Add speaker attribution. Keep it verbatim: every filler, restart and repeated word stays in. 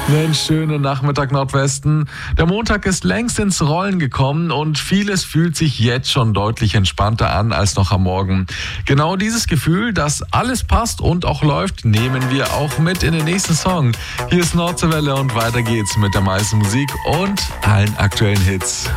Speaker 1: Einen schönen Nachmittag Nordwesten. Der Montag ist längst ins Rollen gekommen und vieles fühlt sich jetzt schon deutlich entspannter an als noch am Morgen. Genau dieses Gefühl, dass alles passt und auch läuft, nehmen wir auch mit in den nächsten Song. Hier ist Nordwelle und weiter geht's mit der meisten Musik und allen aktuellen Hits.